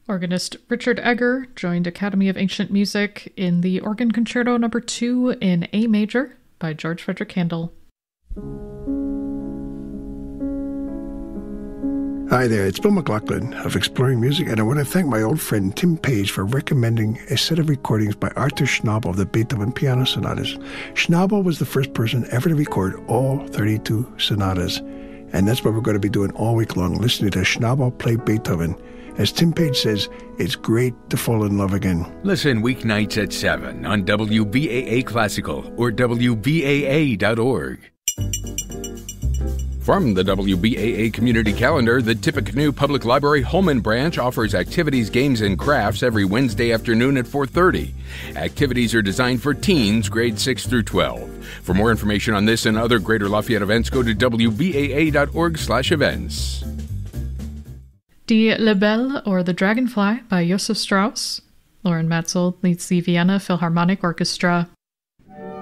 Organist Richard Egger joined Academy of Ancient Music in the Organ Concerto No. 2 in A major by George Frederick Handel. Hi there, it's Bill McLaughlin of Exploring Music, and I want to thank my old friend Tim Page for recommending a set of recordings by Arthur Schnabel of the Beethoven Piano Sonatas. Schnabel was the first person ever to record all 32 sonatas, and that's what we're going to be doing all week long, listening to Schnabel play Beethoven. As Tim Page says, it's great to fall in love again. Listen weeknights at 7 on WBAA Classical or WBAA.org. From the WBAA Community Calendar, the Tippecanoe Public Library Holman Branch offers activities, games, and crafts every Wednesday afternoon at 4:30. Activities are designed for teens, grades 6 through 12. For more information on this and other Greater Lafayette events, go to WBAA.org/events. Die Libelle, or The Dragonfly, by Josef Strauss. Lauren Matzel leads the Vienna Philharmonic Orchestra.